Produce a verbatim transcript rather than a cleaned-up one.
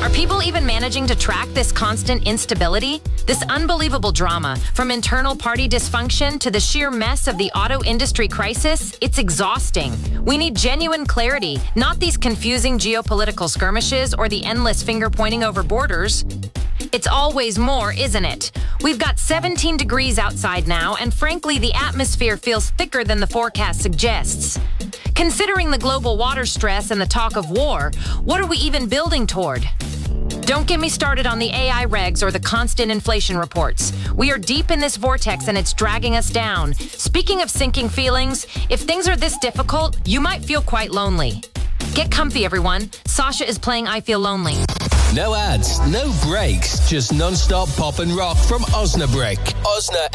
Are people even managing to track this constant instability? This unbelievable drama, from internal party dysfunction to the sheer mess of the auto industry crisis, it's exhausting. We need genuine clarity, not these confusing geopolitical skirmishes or the endless finger-pointing over borders. It's always more, isn't it? We've got seventeen degrees outside now, and frankly, the atmosphere feels thicker than the forecast suggests. Considering the global water stress and the talk of war, what are we even building toward? Don't get me started on the A I regs or the constant inflation reports. We are deep in this vortex and it's dragging us down. Speaking of sinking feelings, if things are this difficult, you might feel quite lonely. Get comfy, everyone. Sasha is playing I Feel Lonely. No ads, no breaks, just non-stop pop and rock from Osnabrück. Osna